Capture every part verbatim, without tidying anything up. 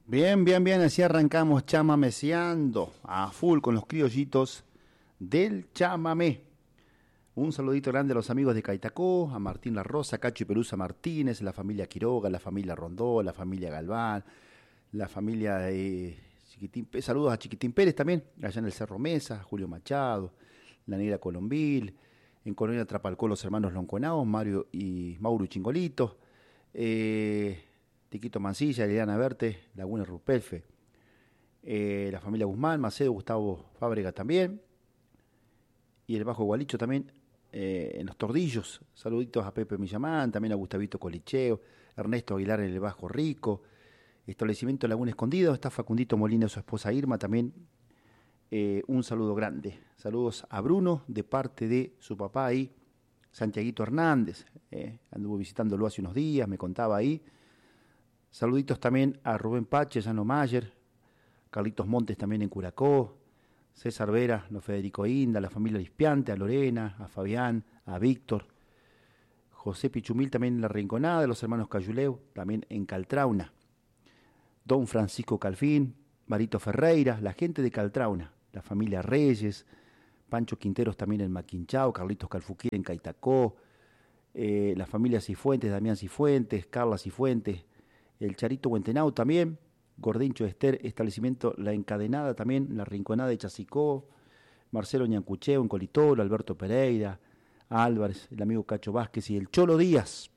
Bien, bien, bien, así arrancamos chamameseando a full con los criollitos del chamamé. Un saludito grande a los amigos de Caitacó, a Martín La Rosa, Cacho y Pelusa Martínez, la familia Quiroga, la familia Rondó, la familia Galván, la familia de Chiquitín Pérez. Saludos a Chiquitín Pérez también, allá en el Cerro Mesa, Julio Machado, la Negra Colombil, en Colonia Trapalcó los hermanos Lonconao, Mario y Mauro Chingolito, eh, Tiquito Mancilla, Liliana Verte, Laguna Rupelfe, eh, la familia Guzmán, Macedo, Gustavo Fábrega también, y el Bajo Gualicho también, eh, en los Tordillos. Saluditos a Pepe Millamán, también a Gustavito Colicheo, Ernesto Aguilar en el Bajo Rico, establecimiento Laguna Escondido, está Facundito Molina y su esposa Irma también. Eh, un saludo grande. Saludos a Bruno de parte de su papá ahí, Santiaguito Hernández. Eh, anduvo visitándolo hace unos días, me contaba ahí. Saluditos también a Rubén Pache, Llano Mayer, Carlitos Montes también en Curacó, César Vera, no Federico Inda, la familia Lispiante, a Lorena, a Fabián, a Víctor, José Pichumil también en La Rinconada, los hermanos Cayuleu, también en Caltrauna, Don Francisco Calfín, Marito Ferreira, la gente de Caltrauna, la familia Reyes, Pancho Quinteros también en Maquinchao, Carlitos Calfuquir en Caitacó, eh, la familia Cifuentes, Damián Cifuentes, Carla Cifuentes, el Charito Huentenau también, Gordincho Ester, establecimiento La Encadenada también, La Rinconada de Chasicó, Marcelo Ñancucheo en Colitolo, Alberto Pereira, Álvarez, el amigo Cacho Vázquez y el Cholo Díaz.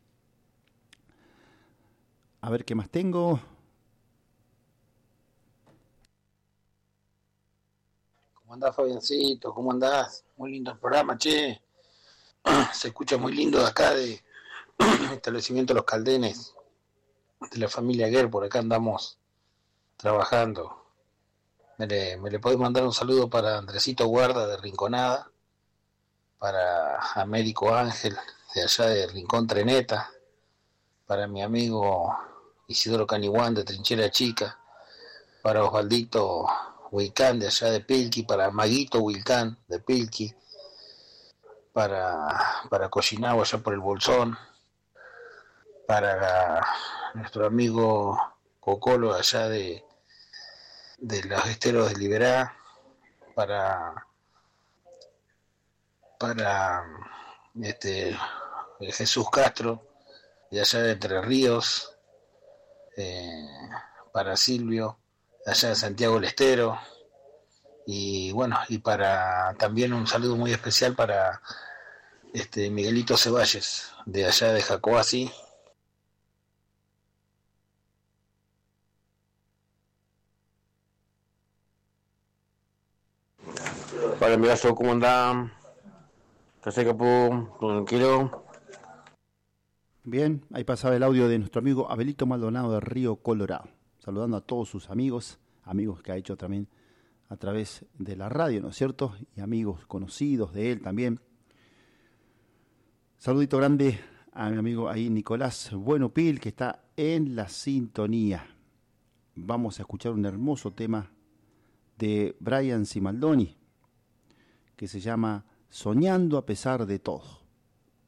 A ver qué más tengo. ¿Cómo andás, Fabiancito? ¿Cómo andás? Muy lindo el programa, che. Se escucha muy lindo de acá, de establecimiento Los Caldenes, de la familia Guer. Por acá andamos trabajando. Me le, me le podés mandar un saludo para Andresito Guarda de Rinconada, para Américo Ángel de allá de Rincón Treneta, para mi amigo Isidoro Caniguán de Trinchera Chica, para Osvaldito Huilcán de allá de Pilqui, para Maguito Huilcán de Pilqui, para, para Cochinagua allá por el Bolsón, para nuestro amigo Cocolo allá de, de los esteros de Liberá, para para este Jesús Castro de allá de Entre Ríos, eh, para Silvio de allá de Santiago del Estero, y bueno, y para también un saludo muy especial para este Miguelito Ceballes de allá de Jacoasi. Hola, amigazo, ¿cómo andan? ¿Qué hace, Capu? ¿Todo tranquilo? Bien, ahí pasaba el audio de nuestro amigo Abelito Maldonado de Río Colorado, saludando a todos sus amigos, amigos que ha hecho también a través de la radio, ¿no es cierto? Y amigos conocidos de él también. Saludito grande a mi amigo ahí Nicolás Bueno Pil, que está en la sintonía. Vamos a escuchar un hermoso tema de Brian Cimaldoni, que se llama Soñando a pesar de todo.